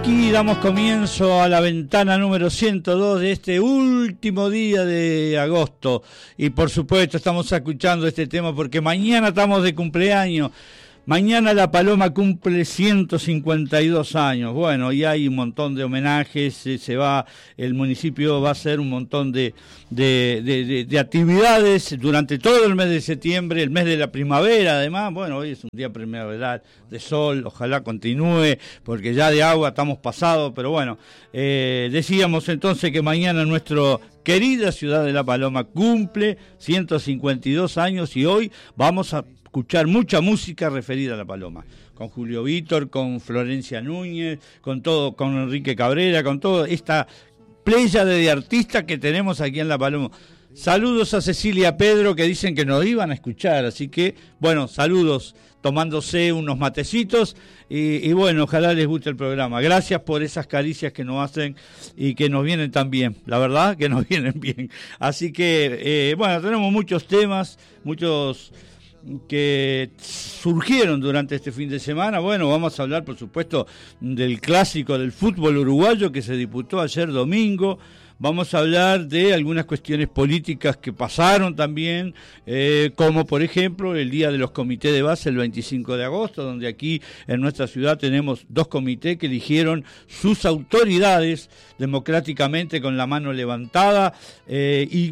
Aquí damos comienzo a la ventana número 102 de este último día de agosto. Y por supuesto estamos escuchando este tema porque mañana estamos de cumpleaños. Mañana La Paloma cumple 152 años. Bueno, y hay un montón de homenajes, el municipio va a hacer un montón de actividades durante todo el mes de septiembre, el mes de la primavera además. Bueno, hoy es un día primaveral de sol, ojalá continúe, porque ya de agua estamos pasados, pero bueno, decíamos entonces que mañana nuestra querida ciudad de La Paloma cumple 152 años y hoy vamos a escuchar mucha música referida a La Paloma, con Julio Vítor, con Florencia Núñez, con Enrique Cabrera, con toda esta pléyade de artistas que tenemos aquí en La Paloma. Saludos a Cecilia Pedro, que dicen que nos iban a escuchar, así que, bueno, saludos, tomándose unos matecitos, y bueno, ojalá les guste el programa. Gracias por esas caricias que nos hacen y que nos vienen tan bien, la verdad que nos vienen bien. Así que, bueno, tenemos muchos temas, muchos que surgieron durante este fin de semana. Bueno, vamos a hablar por supuesto del clásico del fútbol uruguayo que se disputó ayer domingo. Vamos a hablar de algunas cuestiones políticas que pasaron también, como por ejemplo el Día de los Comités de Base el 25 de agosto, donde aquí en nuestra ciudad tenemos 2 comités que eligieron sus autoridades democráticamente con la mano levantada, y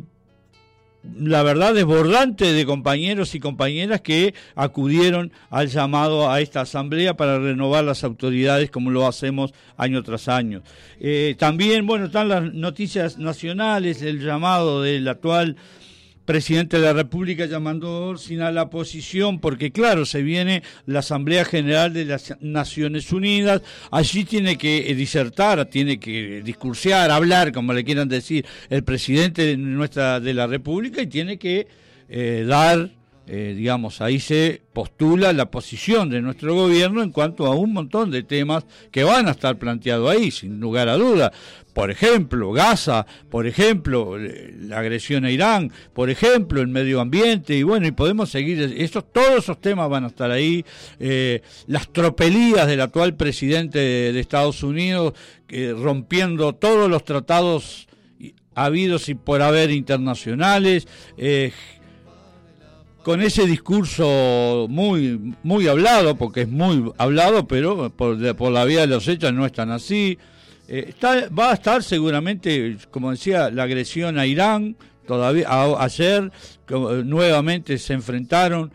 la verdad desbordante de compañeros y compañeras que acudieron al llamado a esta asamblea para renovar las autoridades como lo hacemos año tras año. También, bueno, están las noticias nacionales, el llamado del actual presidente de la República llamando a la oposición, porque claro, se viene la Asamblea General de las Naciones Unidas, allí tiene que disertar, tiene que discursear, hablar, como le quieran decir, el presidente de la República, y tiene que dar, digamos, ahí se postula la posición de nuestro gobierno en cuanto a un montón de temas que van a estar planteados ahí, sin lugar a duda. Por ejemplo, Gaza, por ejemplo, la agresión a Irán, por ejemplo, el medio ambiente, y bueno, y podemos seguir, todos esos temas van a estar ahí, las tropelías del actual presidente de Estados Unidos, rompiendo todos los tratados habidos y por haber internacionales, con ese discurso muy, muy hablado, porque es muy hablado, pero por la vía de los hechos no es tan así. Va a estar seguramente, como decía, la agresión a Irán. Todavía ayer nuevamente se enfrentaron.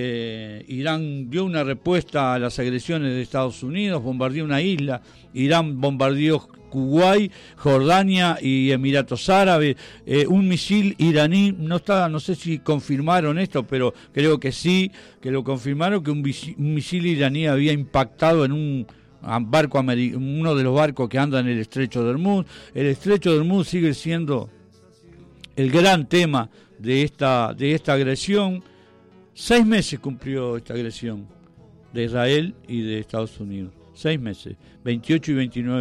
Irán dio una respuesta a las agresiones de Estados Unidos, bombardeó una isla. Irán bombardeó Kuwait, Jordania y Emiratos Árabes. Un misil iraní, no sé si confirmaron esto, pero creo que sí, que lo confirmaron, que un misil iraní había impactado en un barco uno de los barcos que andan en el Estrecho de Hormuz. El Estrecho de Hormuz sigue siendo el gran tema de esta agresión. 6 meses cumplió esta agresión de Israel y de Estados Unidos. 6 meses, 28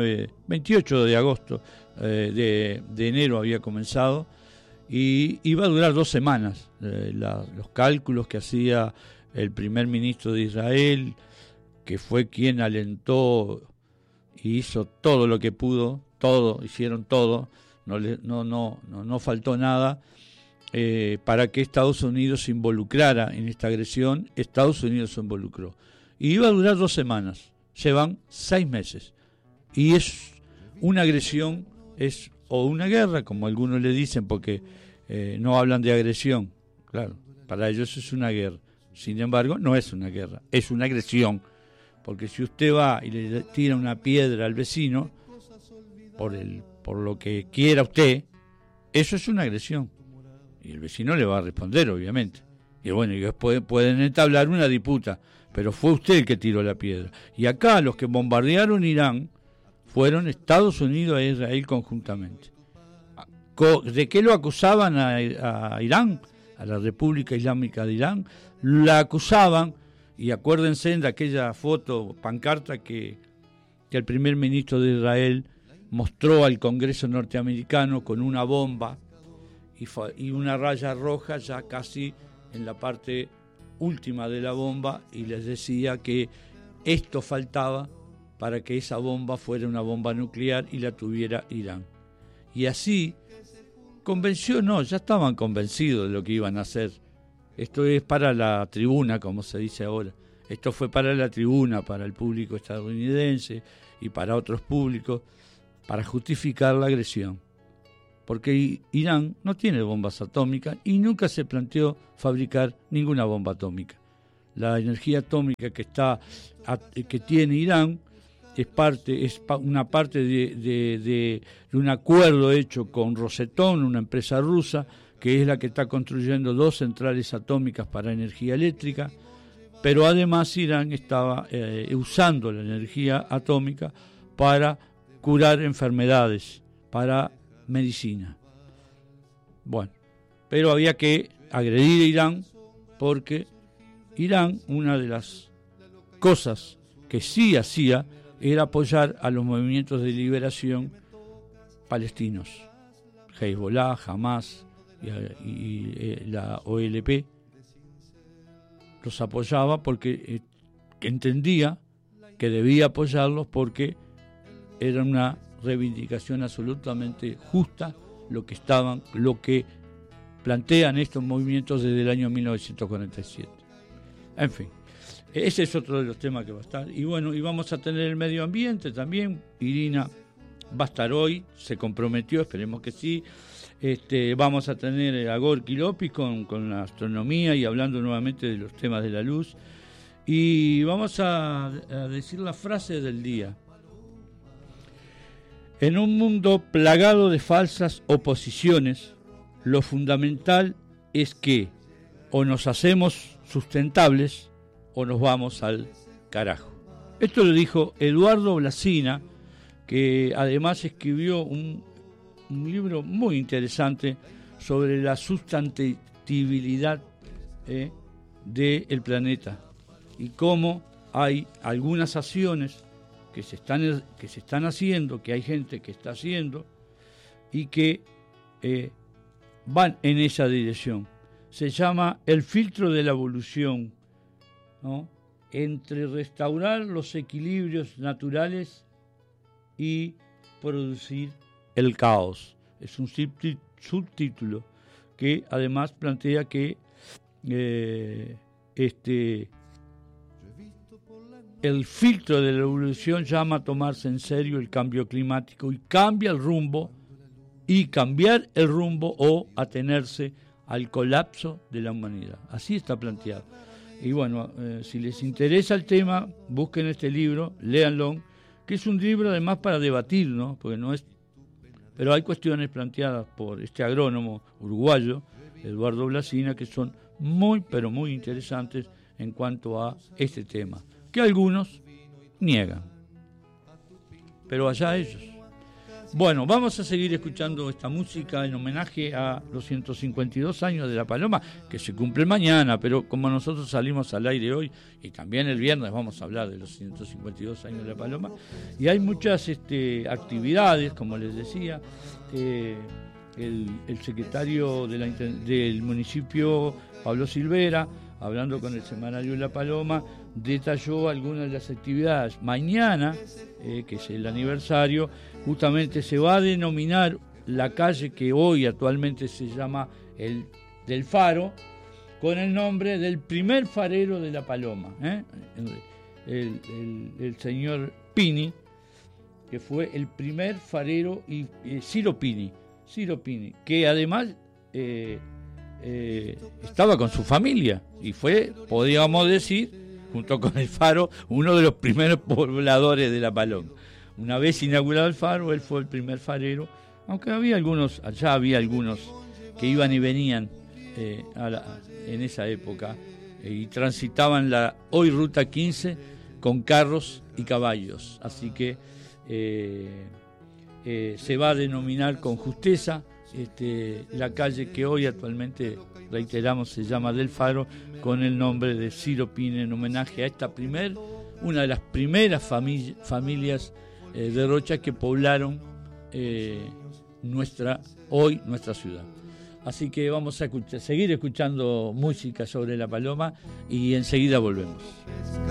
de agosto de enero había comenzado, y iba a durar 2 semanas. Los cálculos que hacía el primer ministro de Israel, que fue quien alentó y hizo todo lo que pudo, hicieron todo, no faltó nada, para que Estados Unidos se involucrara en esta agresión. Estados Unidos se involucró. Y iba a durar 2 semanas, llevan 6 meses. Y es una agresión, o una guerra, como algunos le dicen, porque no hablan de agresión. Claro, para ellos es una guerra. Sin embargo, no es una guerra, es una agresión. Porque si usted va y le tira una piedra al vecino, por lo que quiera usted, eso es una agresión. Y el vecino le va a responder, obviamente. Y bueno, y después pueden entablar una disputa, pero fue usted el que tiró la piedra. Y acá los que bombardearon Irán fueron Estados Unidos e Israel conjuntamente. ¿De qué lo acusaban a Irán? A la República Islámica de Irán. La acusaban. Y acuérdense de aquella foto, pancarta que el primer ministro de Israel mostró al Congreso norteamericano con una bomba y una raya roja ya casi en la parte última de la bomba, y les decía que esto faltaba para que esa bomba fuera una bomba nuclear y la tuviera Irán. Y así convenció, no, ya estaban convencidos de lo que iban a hacer. Esto es para la tribuna, como se dice ahora. Esto fue para la tribuna, para el público estadounidense y para otros públicos, para justificar la agresión. Porque Irán no tiene bombas atómicas y nunca se planteó fabricar ninguna bomba atómica. La energía atómica que tiene Irán es una parte de un acuerdo hecho con Rosatom, una empresa rusa, que es la que está construyendo 2 centrales atómicas para energía eléctrica, pero además Irán estaba usando la energía atómica para curar enfermedades, para medicina. Bueno, pero había que agredir a Irán porque Irán, una de las cosas que sí hacía era apoyar a los movimientos de liberación palestinos, Hezbollah, Hamas y la OLP. Los apoyaba porque entendía que debía apoyarlos porque era una reivindicación absolutamente justa lo que plantean estos movimientos desde el año 1947. En fin, ese es otro de los temas que va a estar. Y bueno, y vamos a tener el medio ambiente también. Irina va a estar hoy, se comprometió, esperemos que sí. Vamos a tener a Gorky López con la astronomía y hablando nuevamente de los temas de la luz. Y vamos a decir la frase del día. En un mundo plagado de falsas oposiciones, lo fundamental es que o nos hacemos sustentables o nos vamos al carajo. Esto lo dijo Eduardo Blasina, que además escribió un libro muy interesante sobre la sustentabilidad del planeta y cómo hay algunas acciones que se están haciendo, que hay gente que está haciendo y que van en esa dirección. Se llama el filtro de la evolución, ¿no? Entre restaurar los equilibrios naturales y producir el caos. Es un subtítulo que además plantea que el filtro de la evolución llama a tomarse en serio el cambio climático y cambiar el rumbo o atenerse al colapso de la humanidad. Así está planteado. Y bueno, si les interesa el tema, busquen este libro, léanlo, que es un libro además para debatir, ¿no? Porque no es, pero hay cuestiones planteadas por este agrónomo uruguayo, Eduardo Blasina, que son muy, pero muy interesantes en cuanto a este tema, que algunos niegan. Pero allá ellos. Bueno, vamos a seguir escuchando esta música en homenaje a los 152 años de La Paloma, que se cumple mañana, pero como nosotros salimos al aire hoy, y también el viernes vamos a hablar de los 152 años de La Paloma, y hay muchas actividades, como les decía, el secretario del municipio, Pablo Silvera, hablando con el semanario La Paloma, detalló algunas de las actividades. Mañana, que es el aniversario, justamente se va a denominar la calle que hoy actualmente se llama el del Faro, con el nombre del primer farero de La Paloma, el señor Pini, que fue el primer farero, y Ciro Pini, que además estaba con su familia y fue, podríamos decir, junto con el Faro, uno de los primeros pobladores de La Paloma. Una vez inaugurado el Faro, él fue el primer farero, aunque había algunos que iban y venían en esa época y transitaban la hoy Ruta 15 con carros y caballos. Así que se va a denominar con justeza la calle que hoy actualmente, reiteramos, se llama del Faro, con el nombre de Ciro Pini, en homenaje a una de las primeras familias de Rocha que poblaron nuestra ciudad. Así que vamos a seguir escuchando música sobre La Paloma y enseguida volvemos.